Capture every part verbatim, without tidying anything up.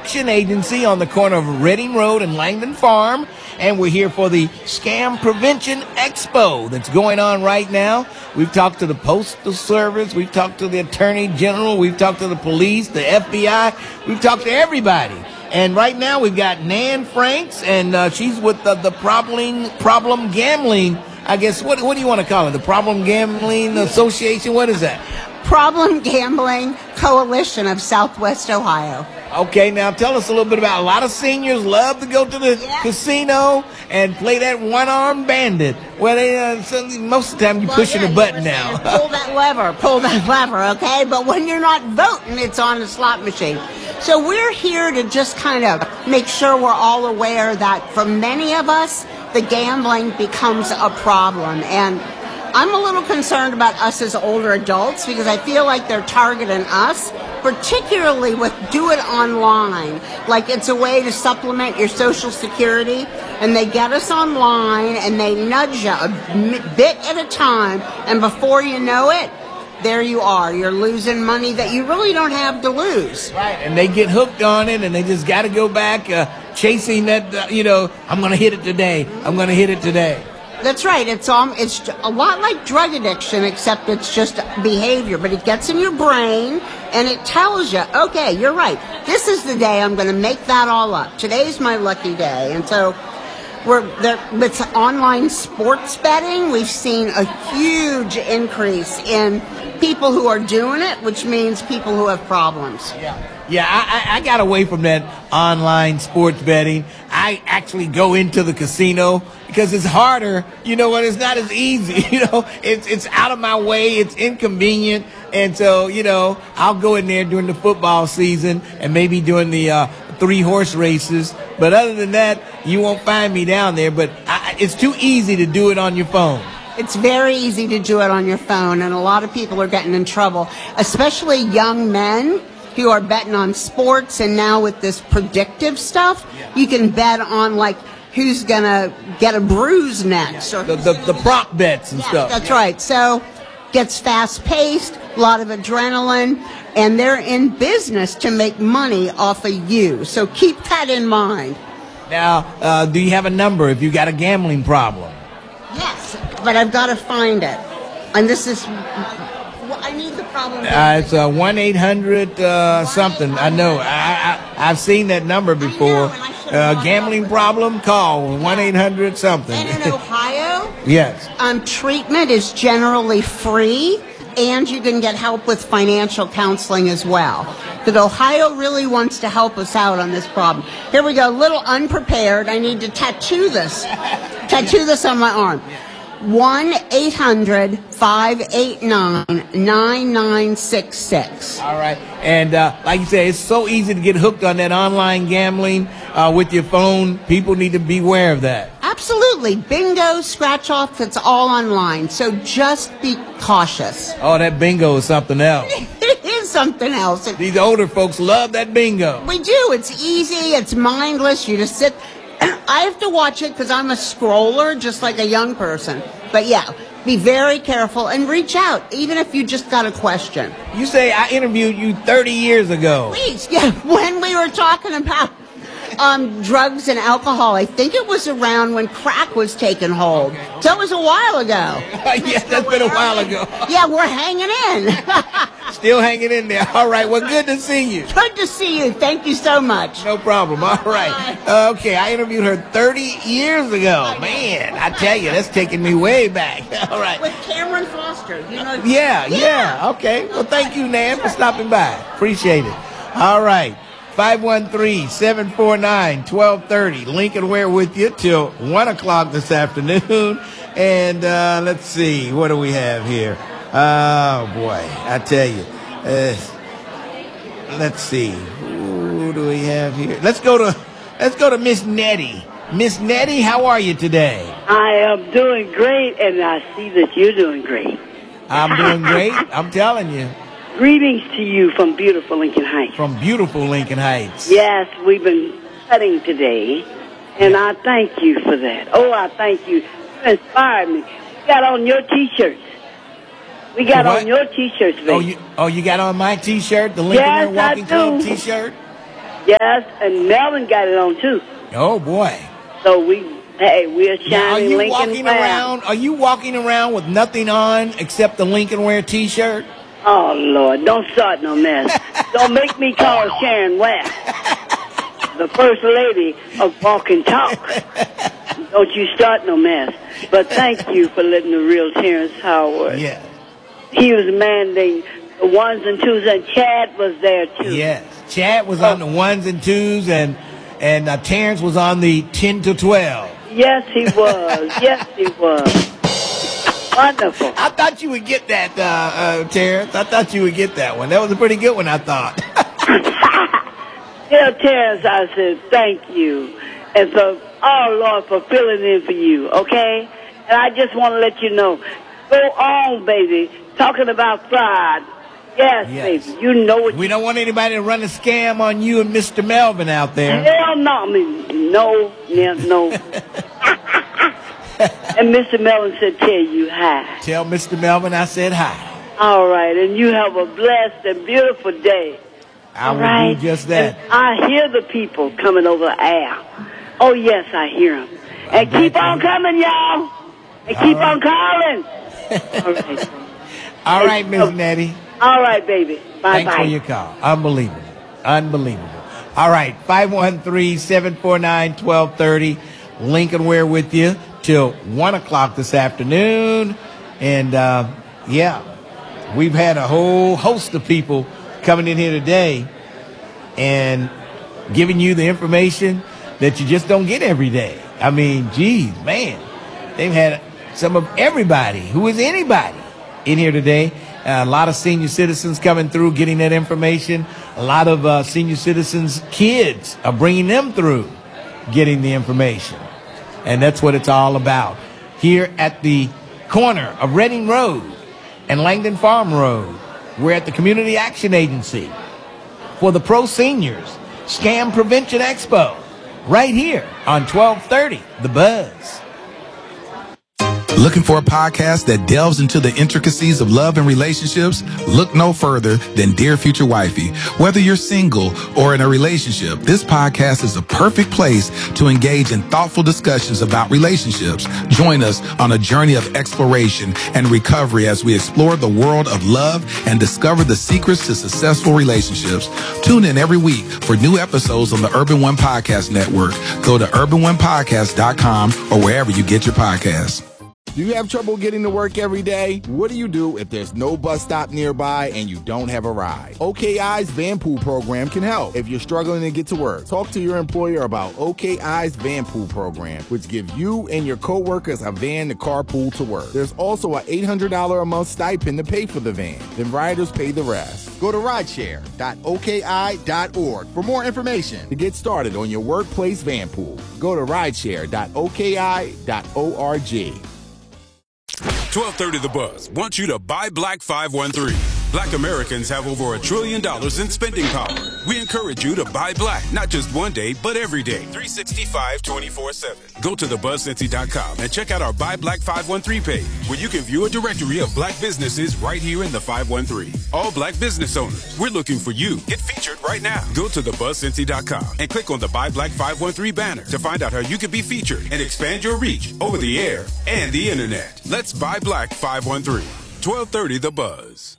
Collection Agency on the corner of Reading Road and Langdon Farm. And we're here for the Scam Prevention Expo that's going on right now. We've talked to the Postal Service. We've talked to the Attorney General. We've talked to the police, the F B I. We've talked to everybody. And right now we've got Nan Franks, and uh, she's with the, the problem, problem Gambling. I guess, what, what do you want to call it? The Problem Gambling Association? What is that? Problem Gambling Coalition of Southwest Ohio. Okay, now tell us a little bit about, a lot of seniors love to go to the yeah. casino and play that one-armed bandit. Well, they, uh, so most of the time you're well, pushing yeah, a button now. Pull that lever, pull that lever, okay? But when you're not voting, it's on the slot machine. So we're here to just kind of make sure we're all aware that for many of us, the gambling becomes a problem. And I'm a little concerned about us as older adults because I feel like they're targeting us, particularly with do it online. Like it's a way to supplement your Social Security, and they get us online and they nudge you a bit at a time, and before you know it, there you are. You're losing money that you really don't have to lose. Right, and they get hooked on it, and they just got to go back uh, chasing that, uh, you know, I'm going to hit it today. I'm going to hit it today. That's right. It's um, it's a lot like drug addiction, except it's just behavior. But it gets in your brain, and it tells you, okay, you're right. This is the day I'm going to make that all up. Today's my lucky day. And so we're there with online sports betting. We've seen a huge increase in people who are doing it, which means people who have problems. Yeah. Yeah, I, I got away from that online sports betting. I actually go into the casino because it's harder. You know what? It's not as easy. You know, it's it's out of my way. It's inconvenient. And so, you know, I'll go in there during the football season and maybe during the uh, three horse races. But other than that, you won't find me down there. But I, it's too easy to do it on your phone. It's very easy to do it on your phone, and a lot of people are getting in trouble, especially young men who are betting on sports. And now with this predictive stuff, you can bet on like who's gonna get a bruise next, or the the, the prop bets and yeah, stuff. That's right. So gets fast paced, a lot of adrenaline, and they're in business to make money off of you. So keep that in mind. Now, uh, do you have a number if you got a gambling problem? Yes, but I've got to find it. And this is, I need the problem. Uh, it's uh, one eight hundred uh, something. I know. I, I, I've seen that number before. Uh, gambling problem, call one eight hundred something. And in Ohio, yes. Um, treatment is generally free, and you can get help with financial counseling as well. Because Ohio really wants to help us out on this problem. Here we go, a little unprepared. I need to tattoo this. Tattoo this on my arm. one eight hundred five eight nine nine nine six six. All right. And uh, like you say, it's so easy to get hooked on that online gambling uh, with your phone. People need to beware of that. Absolutely. Bingo, scratch off, it's all online. So just be cautious. Oh, that bingo is something else. It is something else. These older folks love that bingo. We do. It's easy. It's mindless. You just sit. I have to watch it because I'm a scroller, just like a young person. But yeah, be very careful and reach out, even if you just got a question. You say I interviewed you thirty years ago. Please, yeah, when we were talking about um, drugs and alcohol. I think it was around when crack was taking hold. Okay, okay. So it was a while ago. Yeah, that's been a while ago. Yeah, we're hanging in. Still hanging in there. All right, well, good to see you. Good to see you. Thank you so much. No problem. All right. Uh, okay, I interviewed her thirty years ago. Man, I tell you, that's taking me way back. All right. With Cameron Foster. You know. Yeah, yeah, yeah. Okay. Well, thank you, Nan, for stopping by. Appreciate it. All right. five one three, seven four nine, one two three zero. Lincoln Ware with you till one o'clock this afternoon. And uh, let's see, what do we have here? Oh, boy, I tell you. Uh, let's see. Who do we have here? Let's go to let's go to Miss Nettie. Miss Nettie, how are you today? I am doing great, and I see that you're doing great. I'm doing great. I'm telling you. Greetings to you from beautiful Lincoln Heights. From beautiful Lincoln Heights. Yes, we've been studying today, and I thank you for that. Oh, I thank you. You inspired me. We got on your T-shirts. We got on your T-shirts, baby. Oh, you, oh, you got on my T-shirt? The Lincoln yes, Ware Walking I Club do. T-shirt? Yes, and Melvin got it on too. Oh boy! So we, hey, we're shining Now, are you Lincoln walking Wear. around? Are you walking around with nothing on except the Lincoln Wear T-shirt? Oh Lord, don't start no mess. Don't make me call Sharon West, the first lady of Walk and Talk. Don't you start no mess. But thank you for letting the real Terrence Howard. Yes. He was manning the ones and twos, and Chad was there too. Yes. Chad was on the ones and twos, and and uh, Terrence was on the ten to twelve. Yes, he was. Yes, he was. Wonderful. I thought you would get that, uh, uh, Terrence. I thought you would get that one. That was a pretty good one, I thought. Tell Terrence I said thank you, and so, oh Lord, for filling in for you, okay? And I just want to let you know, go on, baby, talking about fraud. Yes, Yes. baby, you know what We you... don't want anybody to run a scam on you and Mister Melvin out there. Hell no, I mean, no, no, no. And Mister Melvin said tell you hi. Tell Mister Melvin I said hi. All right, and you have a blessed and beautiful day. I All will right? do just that. And I hear the people coming over the air. Oh, yes, I hear them. And keep on coming, y'all. And keep right. on calling. All right. All right, Miss Nettie. All right, baby. Bye-bye. Thanks for your call. Unbelievable. Unbelievable. All right, five one three, seven four nine, one two three zero. Lincoln Wear with you till one o'clock this afternoon. And, uh, yeah, we've had a whole host of people coming in here today and giving you the information that you just don't get every day. I mean, geez, man, they've had some of everybody who is anybody in here today. Uh, a lot of senior citizens coming through, getting that information. A lot of uh, senior citizens' kids are bringing them through, getting the information. And that's what it's all about. Here at the corner of Reading Road and Langdon Farm Road, we're at the Community Action Agency for the Pro Seniors Scam Prevention Expo, right here on twelve thirty, The Buzz. Looking for a podcast that delves into the intricacies of love and relationships? Look no further than Dear Future Wifey. Whether you're single or in a relationship, this podcast is a perfect place to engage in thoughtful discussions about relationships. Join us on a journey of exploration and recovery as we explore the world of love and discover the secrets to successful relationships. Tune in every week for new episodes on the Urban One Podcast Network. Go to urban one podcast dot com or wherever you get your podcasts. Do you have trouble getting to work every day? What do you do if there's no bus stop nearby and you don't have a ride? O K I's Van Pool program can help if you're struggling to get to work. Talk to your employer about O K I's Van Pool program, which gives you and your coworkers a van to carpool to work. There's also an eight hundred dollars a month stipend to pay for the van. Then riders pay the rest. Go to rideshare dot O K I dot org for more information to get started on your workplace van pool. Go to rideshare dot O K I dot org. twelve thirty The Buzz wants you to buy Black five one three. Black Americans have over a trillion dollars in spending power. We encourage you to buy black, not just one day, but every day, three sixty-five, twenty-four seven. Go to the buzz cincy dot com and check out our Buy Black five one three page, where you can view a directory of black businesses right here in the five one three. All black business owners, we're looking for you. Get featured right now. Go to the buzz cincy dot com and click on the Buy Black five one three banner to find out how you can be featured and expand your reach over the air and the internet. Let's buy Black five one three. twelve thirty The Buzz.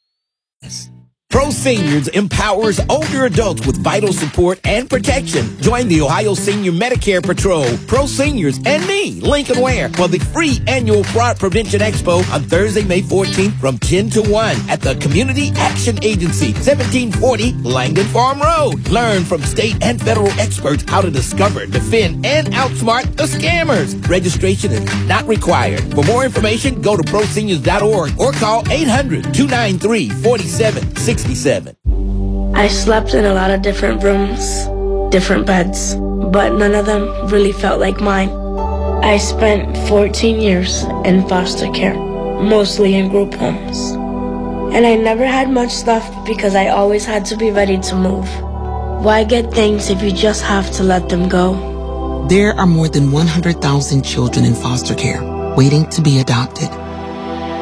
Pro Seniors empowers older adults with vital support and protection. Join the Ohio Senior Medicare Patrol, Pro Seniors, and me, Lincoln Ware, for the free annual Fraud Prevention Expo on Thursday, May fourteenth from ten to one at the Community Action Agency, seventeen forty Langdon Farm Road. Learn from state and federal experts how to discover, defend, and outsmart the scammers. Registration is not required. For more information, go to pro seniors dot org or call eight hundred, two nine three, four seven six seven. I slept in a lot of different rooms, different beds, but none of them really felt like mine. I spent fourteen years in foster care, mostly in group homes. And I never had much stuff because I always had to be ready to move. Why get things if you just have to let them go? There are more than one hundred thousand children in foster care waiting to be adopted.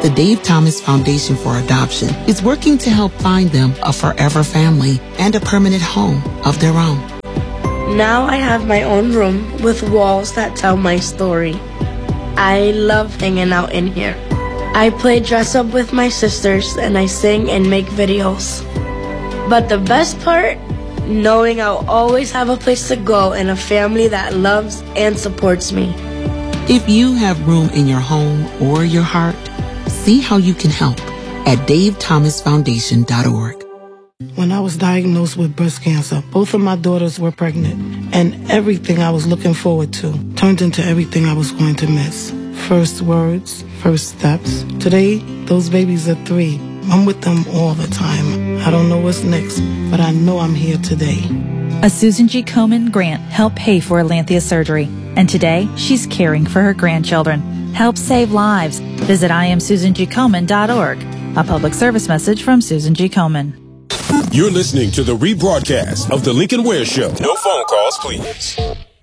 The Dave Thomas Foundation for Adoption is working to help find them a forever family and a permanent home of their own. Now I have my own room with walls that tell my story. I love hanging out in here. I play dress up with my sisters and I sing and make videos. But the best part, knowing I'll always have a place to go and a family that loves and supports me. If you have room in your home or your heart, see how you can help at dave thomas foundation dot org. When I was diagnosed with breast cancer, both of my daughters were pregnant, and everything I was looking forward to turned into everything I was going to miss. First words, first steps. Today, those babies are three. I'm with them all the time. I don't know what's next, but I know I'm here today. A Susan G. Komen grant helped pay for Alanthia's surgery, and today she's caring for her grandchildren. Help save lives. Visit I am susan g komen dot org. A public service message from Susan G. Komen. You're listening to the rebroadcast of The Lincoln Ware Show. No phone calls, please.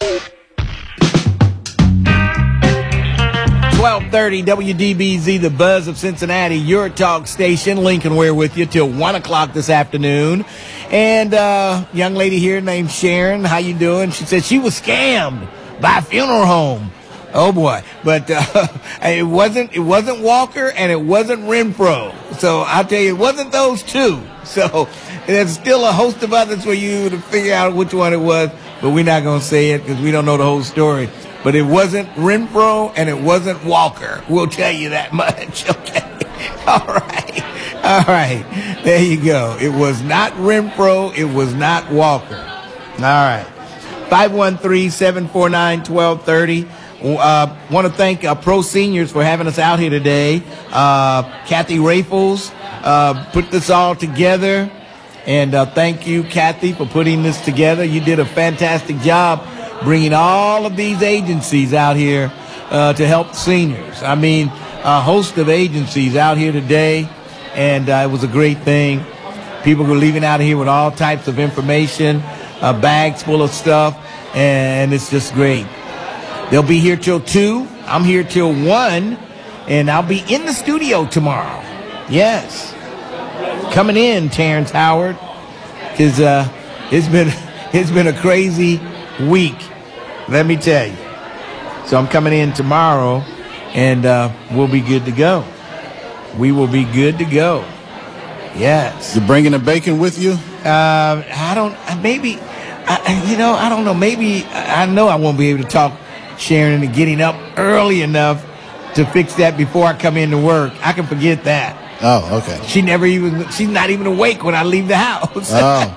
twelve thirty W D B Z, the buzz of Cincinnati, your talk station. Lincoln Ware with you till one o'clock this afternoon. And uh young lady here named Sharon, how you doing? She said she was scammed by a funeral home. Oh boy. But uh it wasn't it wasn't Walker and it wasn't Renfro. So I'll tell you, it wasn't those two. So there's still a host of others for you to figure out which one it was, but we're not going to say it because we don't know the whole story. But it wasn't Renfro and it wasn't Walker. We'll tell you that much. Okay. All right. All right. There you go. It was not Renfro. It was not Walker. All right. five one three, seven four nine, one two three zero. Uh, want to thank uh, Pro Seniors for having us out here today. Uh, Kathy Rafels uh, put this all together. And uh, thank you, Kathy, for putting this together. You did a fantastic job bringing all of these agencies out here uh, to help seniors. I mean, a host of agencies out here today, and uh, it was a great thing. People were leaving out of here with all types of information, uh, bags full of stuff, and it's just great. They'll be here till two. I'm here till one, and I'll be in the studio tomorrow. Yes. Coming in, Terrence Howard, because uh, it's been it's been a crazy week, let me tell you. So I'm coming in tomorrow, and uh, we'll be good to go. We will be good to go. Yes. You're bringing the bacon with you? Uh, I don't. Maybe. I, you know. I don't know. Maybe. I know I won't be able to talk Sharon into getting up early enough to fix that before I come into work. I can forget that. Oh, okay. She never even. She's not even awake when I leave the house. Oh.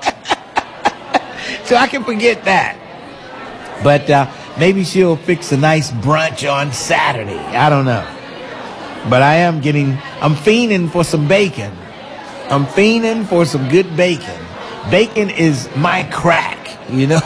So I can forget that. But uh, maybe she'll fix a nice brunch on Saturday. I don't know. But I am getting, I'm fiending for some bacon. I'm fiending for some good bacon. Bacon is my crack, you know?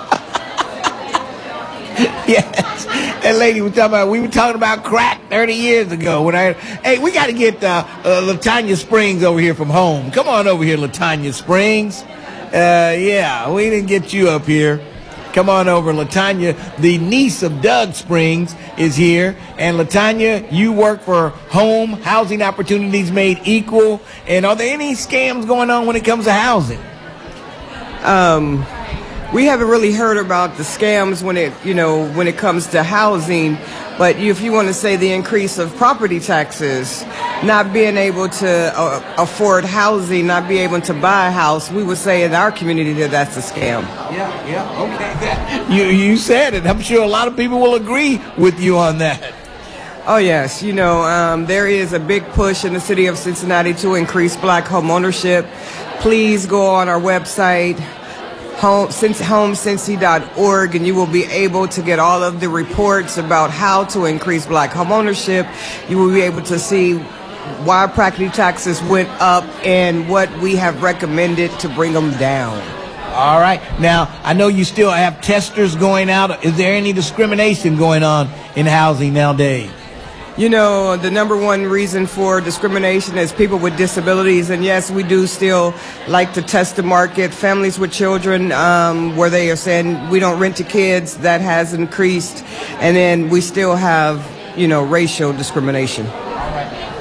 Yes. That lady was talking about, we were talking about crack thirty years ago. When I, hey, we got to get uh, uh, LaTanya Springs over here from home. Come on over here, LaTanya Springs. Uh, yeah, we didn't get you up here. Come on over. LaTanya, the niece of Doug Springs, is here. And LaTanya, you work for Home Housing Opportunities Made Equal. And are there any scams going on when it comes to housing? Um, we haven't really heard about the scams when it, you know, when it comes to housing. But if you want to say the increase of property taxes, not being able to uh, afford housing, not be able to buy a house, we would say in our community that that's a scam. Yeah, yeah, okay. You you said it. I'm sure a lot of people will agree with you on that. Oh, yes. You know, um, there is a big push in the city of Cincinnati to increase black home ownership. Please go on our website, home cincy dot org, and you will be able to get all of the reports about how to increase black home ownership. You will be able to see why property taxes went up and what we have recommended to bring them down. All right. Now, I know you still have testers going out. Is there any discrimination going on in housing nowadays? You know, the number one reason for discrimination is people with disabilities. And yes, we do still like to test the market. Families with children, um, where they are saying we don't rent to kids, that has increased. And then we still have, you know, racial discrimination. All right.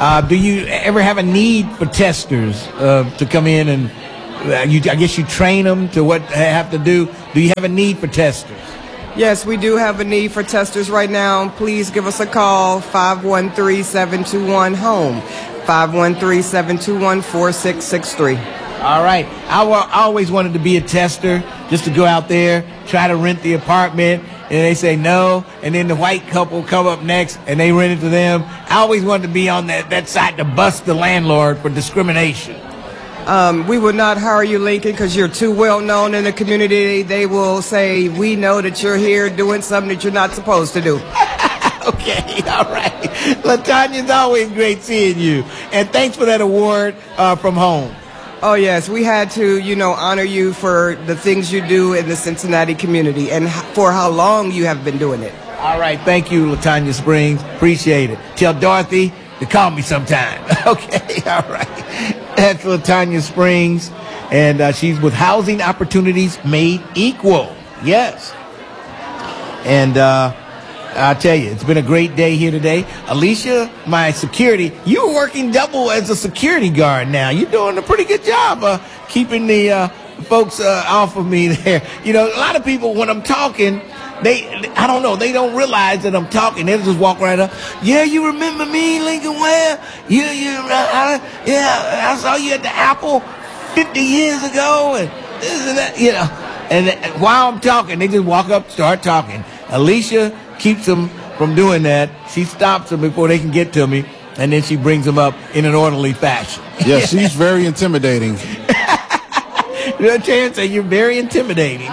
Uh, do you ever have a need for testers uh, to come in and uh, you, I guess you train them to what they have to do? Do you have a need for testers? Yes, we do have a need for testers right now. Please give us a call, five one three, seven two one, HOME, five one three, seven two one, four six six three. All right. I, wa- I always wanted to be a tester, just to go out there, try to rent the apartment, and they say no, and then the white couple come up next, and they rent it to them. I always wanted to be on that, that side to bust the landlord for discrimination. Um, we will not hire you, Lincoln, because you're too well known in the community. They will say, we know that you're here doing something that you're not supposed to do. Okay, all right. LaTanya, it's always great seeing you. And thanks for that award uh, from home. Oh, yes. We had to, you know, honor you for the things you do in the Cincinnati community and for how long you have been doing it. All right. Thank you, LaTanya Springs. Appreciate it. Tell Dorothy to call me sometime. Okay, all right. That's LaTanya Springs, and uh, she's with Housing Opportunities Made Equal. Yes. And uh, I'll tell you, it's been a great day here today. Alicia, my security, you were working double as a security guard now. You're doing a pretty good job uh, keeping the uh, folks uh, off of me there. You know, a lot of people, when I'm talking, They, I don't know, they don't realize that I'm talking. They just walk right up. Yeah, you remember me, Lincoln Ware? Yeah, yeah, I, yeah, I saw you at the Apple fifty years ago, and this and that, you know. And while I'm talking, they just walk up, start talking. Alicia keeps them from doing that. She stops them before they can get to me, and then she brings them up in an orderly fashion. Yeah, she's very intimidating. Chance say you're very intimidating.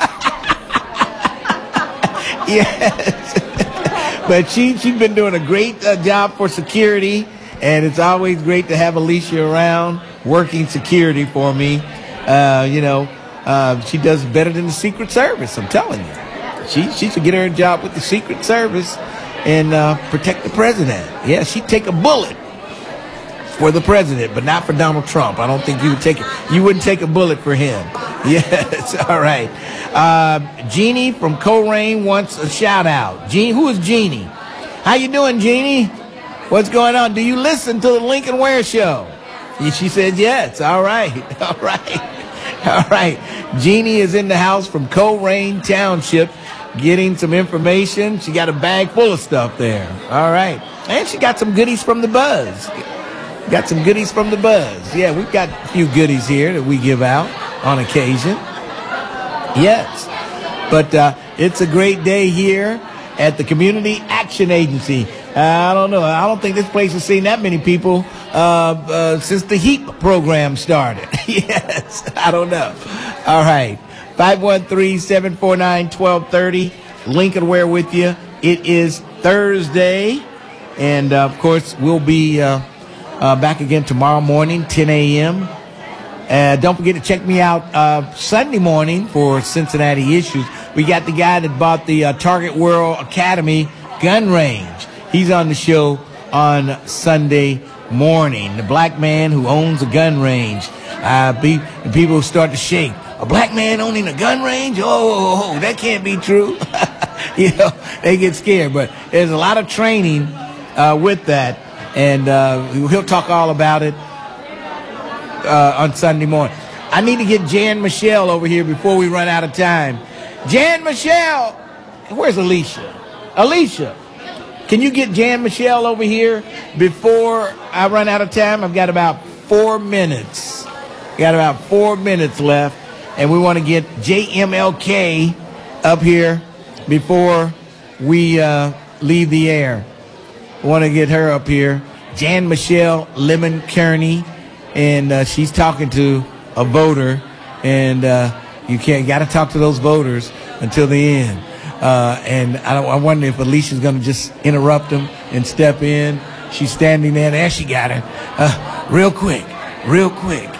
Yes. But she, she's been doing a great uh, job for security, and it's always great to have Alicia around working security for me. Uh, you know, uh, she does better than the Secret Service, I'm telling you. She, she should get her a job with the Secret Service and uh, protect the president. Yeah, she'd take a bullet for the president, but not for Donald Trump. I don't think you would take it. You wouldn't take a bullet for him. Yes, all right. Uh, Jeannie from Coleraine wants a shout out. Jean, who is Jeannie? How you doing, Jeannie? What's going on? Do you listen to the Lincoln Ware Show? She said yes. All right, all right, all right. Jeannie is in the house from Coleraine Township, getting some information. She got a bag full of stuff there. All right, and she got some goodies from the Buzz. Got some goodies from the Buzz. Yeah, we've got a few goodies here that we give out on occasion. Yes. But uh, it's a great day here at the Community Action Agency. Uh, I don't know. I don't think this place has seen that many people uh, uh, since the HEAP program started. Yes. I don't know. All right. five one three, seven four nine, one two three zero. Lincoln Ware with you. It is Thursday. And, uh, of course, we'll be... Uh, Uh, back again tomorrow morning, ten a.m. Uh, don't forget to check me out uh, Sunday morning for Cincinnati Issues. We got the guy that bought the uh, Target World Academy gun range. He's on the show on Sunday morning. The black man who owns a gun range. Uh, be, people start to shake. A black man owning a gun range? Oh, that can't be true. You know, they get scared. But there's a lot of training uh, with that. And uh, he'll talk all about it uh, on Sunday morning. I need to get Jan Michelle over here before we run out of time. Jan Michelle! Where's Alicia? Alicia, can you get Jan Michelle over here before I run out of time? I've got about four minutes. Got about four minutes left. And we want to get J M L K up here before we uh, leave the air. Want to get her up here. Jan Michelle Lemon Kearney, and uh, she's talking to a voter, and uh, you can't got to talk to those voters until the end. Uh, and I, don't, I wonder if Alicia's going to just interrupt them and step in. She's standing there. There she got her. Uh, real quick, real quick.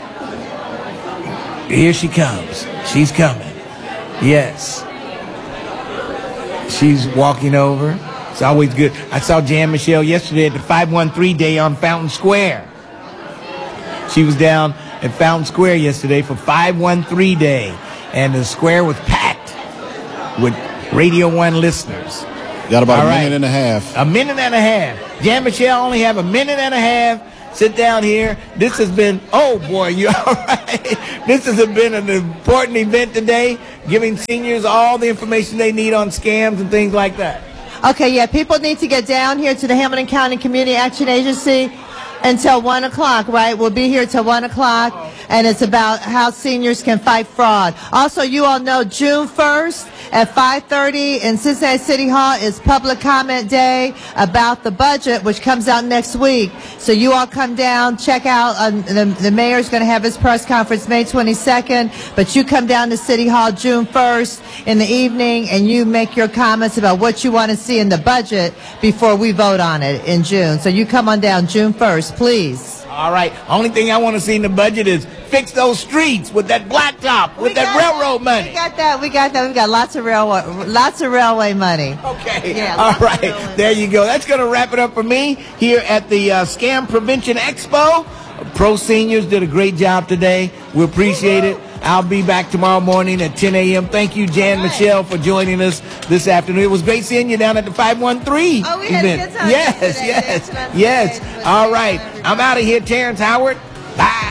Here she comes. She's coming. Yes. She's walking over. It's always good. I saw Jan Michelle yesterday at the five one three Day on Fountain Square. She was down at Fountain Square yesterday for five one three Day, and the square was packed with Radio One listeners. Got about All a right. minute and a half. A minute and a half. Jan Michelle only have a minute and a half. Sit down here. This has been, oh boy, you all right? This has been an important event today, giving seniors all the information they need on scams and things like that. Okay, yeah, people need to get down here to the Hamilton County Community Action Agency until one o'clock, right? We'll be here till one o'clock, and it's about how seniors can fight fraud. Also, you all know June first at five thirty in Cincinnati City Hall is Public Comment Day about the budget, which comes out next week. So you all come down, check out. Um, the, the mayor's going to have his press conference May twenty-second, but you come down to City Hall June first in the evening, and you make your comments about what you want to see in the budget before we vote on it in June. So you come on down June first, please. All right. Only thing I want to see in the budget is fix those streets with that blacktop, with that railroad money. We got that. We got that. We got lots of railway, lots of railway money. Okay. Yeah. All right. There you go. That's going to wrap it up for me here at the uh, Scam Prevention Expo. Pro Seniors did a great job today. We appreciate it. I'll be back tomorrow morning at ten a.m. Thank you, Jan Michelle, for joining us this afternoon. It was great seeing you down at the five one three Oh, we had event. a good time Yes, yesterday. yes, That's what I'm yes. saying. All right. I'm out of here, Terrence Howard. Bye.